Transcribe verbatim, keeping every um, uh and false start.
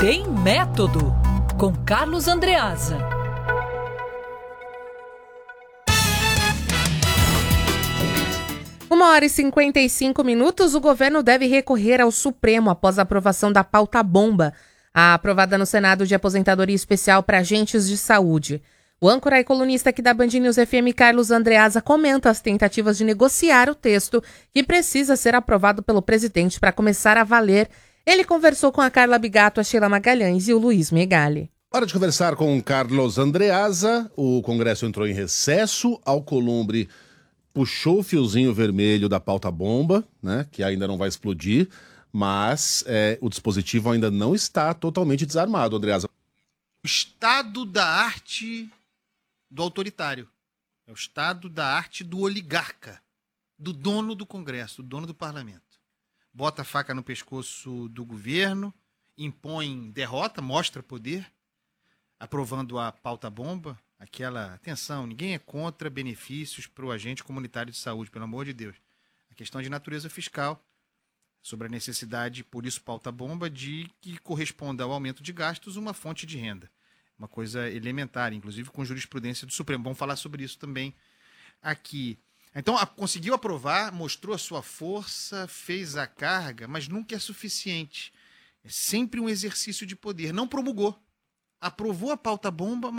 Tem Método, com Carlos Andreasa. Uma hora e cinquenta e cinco minutos, o governo deve recorrer ao Supremo após a aprovação da pauta bomba, a aprovada no Senado de aposentadoria especial para agentes de saúde. O âncora e colunista aqui da Band News F M, Carlos Andreasa, comenta as tentativas de negociar o texto que precisa ser aprovado pelo presidente para começar a valer. Ele conversou com a Carla Bigato, a Sheila Magalhães e o Luiz Megali. Hora de conversar com Carlos Andreasa. O Congresso entrou em recesso. Alcolumbre puxou o fiozinho vermelho da pauta bomba, né, que ainda não vai explodir, mas é, o dispositivo ainda não está totalmente desarmado, Andreasa. O estado da arte do autoritário. É o estado da arte do oligarca, do dono do Congresso, do dono do parlamento. Bota a faca no pescoço do governo, impõe derrota, mostra poder, aprovando a pauta bomba, aquela, atenção, ninguém é contra benefícios para o agente comunitário de saúde, pelo amor de Deus. A questão é de natureza fiscal, sobre a necessidade, por isso pauta bomba, de que corresponda ao aumento de gastos uma fonte de renda. Uma coisa elementar, inclusive com jurisprudência do Supremo. Vamos falar sobre isso também aqui. Então, a, conseguiu aprovar, mostrou a sua força, fez a carga, mas nunca é suficiente. É sempre um exercício de poder. Não promulgou. Aprovou a pauta bomba, mas